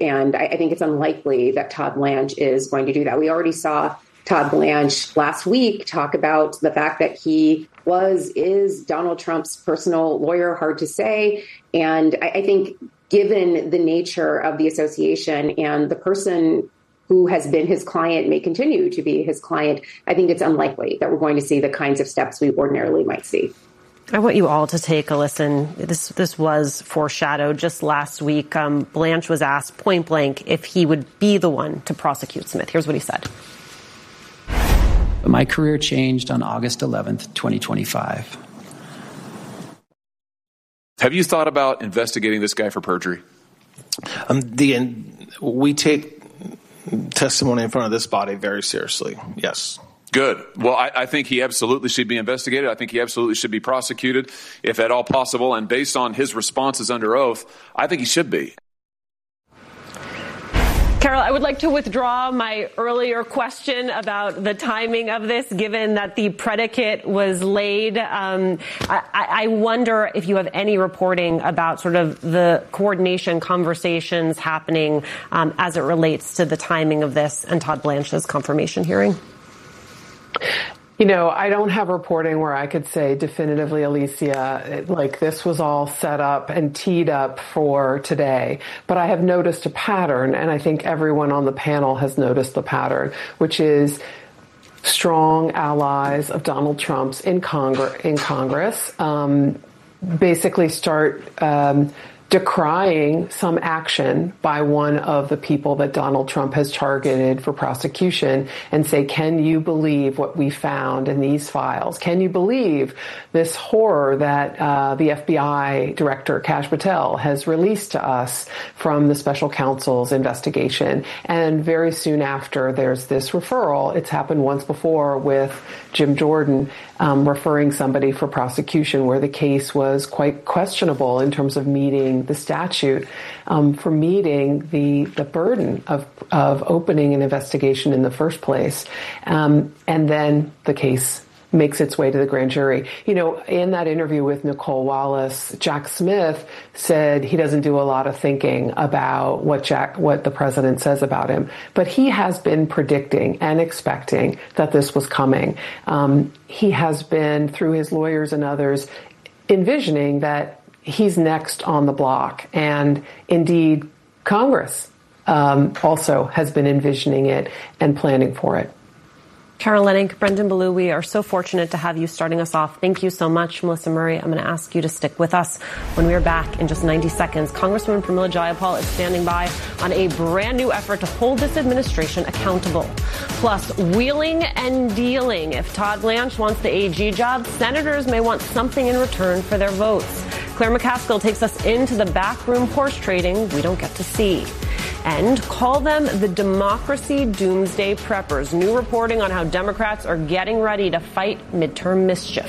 And I think it's unlikely that Todd Blanche is going to do that. We already saw Todd Blanche last week talk about the fact that he is Donald Trump's personal lawyer. Hard to say. And I think given the nature of the association and the person who has been his client may continue to be his client, I think it's unlikely that we're going to see the kinds of steps we ordinarily might see. I want you all to take a listen. This was foreshadowed just last week. Blanche was asked point blank if he would be the one to prosecute Smith. Here's what he said. My career changed on August 11th, 2025. Have you thought about investigating this guy for perjury? We take testimony in front of this body very seriously. Yes. Good. Well, I think he absolutely should be investigated. I think he absolutely should be prosecuted, if at all possible. And based on his responses under oath, I think he should be. Carol, I would like to withdraw my earlier question about the timing of this, given that the predicate was laid. I wonder if you have any reporting about sort of the coordination conversations happening as it relates to the timing of this and Todd Blanche's confirmation hearing. You know, I don't have reporting where I could say definitively, Alicia, like this was all set up and teed up for today. But I have noticed a pattern, and I think everyone on the panel has noticed the pattern, which is strong allies of Donald Trump's in Congress basically start decrying some action by one of the people that Donald Trump has targeted for prosecution and say, can you believe what we found in these files? Can you believe this horror that the FBI director, Kash Patel, has released to us from the special counsel's investigation? And very soon after, there's this referral. It's happened once before with Jim Jordan referring somebody for prosecution where the case was quite questionable in terms of meeting the statute for meeting the burden of opening an investigation in the first place. And then the case makes its way to the grand jury. You know, in that interview with Nicole Wallace, Jack Smith said he doesn't do a lot of thinking about what the president says about him, but he has been predicting and expecting that this was coming. He has been, through his lawyers and others, envisioning that he's next on the block. And indeed, Congress also has been envisioning it and planning for it. Carol Leonnig, Brendan Ballou, we are so fortunate to have you starting us off. Thank you so much. Melissa Murray, I'm going to ask you to stick with us. When we are back in just 90 seconds, Congresswoman Pramila Jayapal is standing by on a brand new effort to hold this administration accountable. Plus, wheeling and dealing. If Todd Blanche wants the AG job, senators may want something in return for their votes. Claire McCaskill takes us into the backroom horse trading we don't get to see. And call them the democracy doomsday preppers. New reporting on how Democrats are getting ready to fight midterm mischief.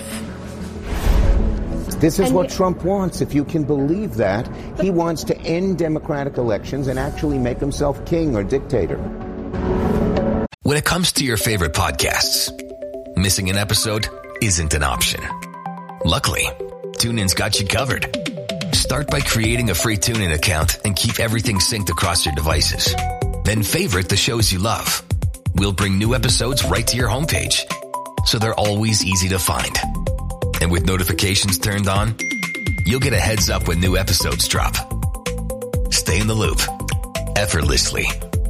This is what Trump wants, if you can believe that. He wants to end democratic elections and actually make himself king or dictator. When it comes to your favorite podcasts, missing an episode isn't an option. Luckily, TuneIn's got you covered. Start by creating a free TuneIn account and keep everything synced across your devices. Then favorite the shows you love. We'll bring new episodes right to your homepage, so they're always easy to find. And with notifications turned on, you'll get a heads up when new episodes drop. Stay in the loop, effortlessly.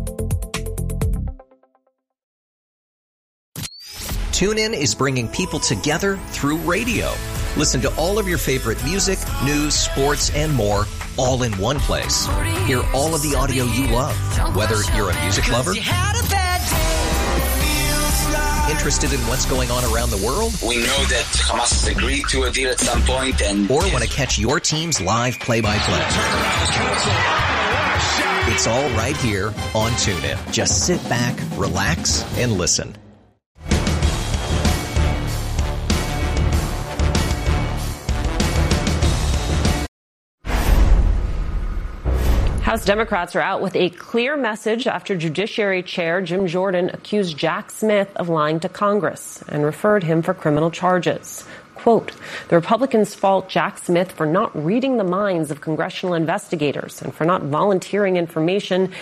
TuneIn is bringing people together through radio. Listen to all of your favorite music, news, sports, and more, all in one place. Hear all of the audio you love, whether you're a music lover, interested in what's going on around the world. We know that Hamas has agreed to a deal at some point, or want to catch your team's live play-by-play. It's all right here on TuneIn. Just sit back, relax, and listen. House Democrats are out with a clear message after Judiciary Chair Jim Jordan accused Jack Smith of lying to Congress and referred him for criminal charges. Quote, the Republicans fault Jack Smith for not reading the minds of congressional investigators and for not volunteering information